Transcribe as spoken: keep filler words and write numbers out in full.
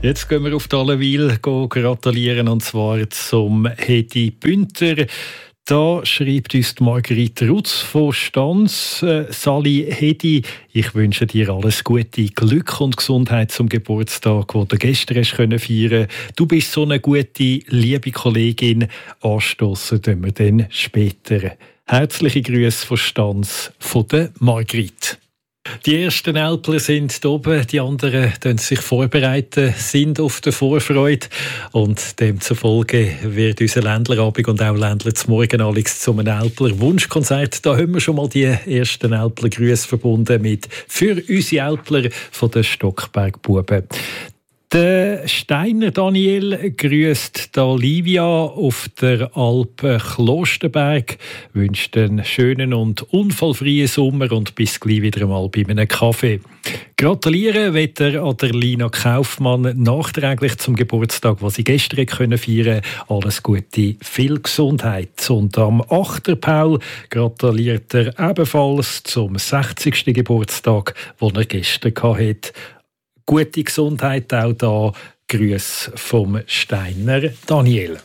Jetzt gehen wir auf die Allewil gratulieren, und zwar zum Hedi Bünter. Da schreibt uns die Margrit Rutz von Stanz. Äh, Sali Hedi, ich wünsche dir alles Gute, Glück und Gesundheit zum Geburtstag, den du gestern hast können feiern. Du bist so eine gute, liebe Kollegin. Anstossen tun wir dann später. Herzliche Grüße von Stanz von der Margrit. Die ersten Älpler sind hier oben, die anderen vorbereiten sich vorbereiten, sind auf der Vorfreude. Und demzufolge wird unser Ländlerabend und auch Ländler zum Morgen Alex zum Älpler-Wunschkonzert. Da haben wir schon mal die ersten Älpler-Grüße verbunden mit «Für unsere Älpler» von den Stockberg-Buben. Der Steiner Daniel grüßt Olivia auf der Alp Klosterberg, wünscht einen schönen und unfallfreien Sommer und bis gleich wieder einmal bei einem Kaffee. Gratulieren wird er an der Lina Kaufmann nachträglich zum Geburtstag, was sie gestern feiern konnte. Alles Gute, viel Gesundheit. Und am achter Paul gratuliert er ebenfalls zum sechzigsten Geburtstag, den er gestern hatte. Gute Gesundheit auch da. Grüße vom Steiner Daniel.